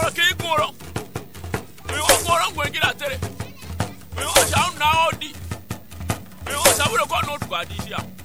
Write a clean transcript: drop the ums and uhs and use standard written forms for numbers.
ki goro. Me o goro ngwe gira tere. Me o sha na odi. Me o sa bure ko no tu adisia.